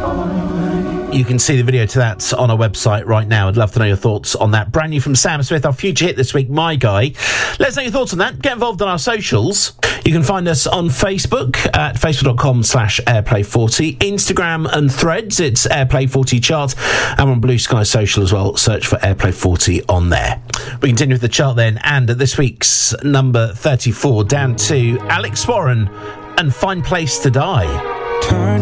You can see the video to that on our website right now. I'd love to know your thoughts on that. Brand new from Sam Smith, our future hit this week, My Guy. Let us know your thoughts on that. Get involved on our socials. You can find us on Facebook at facebook.com/airplay40, Instagram and Threads, it's Airplay40 chart, and on Blue Sky Social as well. Search for Airplay40 on there. We continue with the chart then, and at this week's number 34, down to Alex Warren and Fine Place to Die.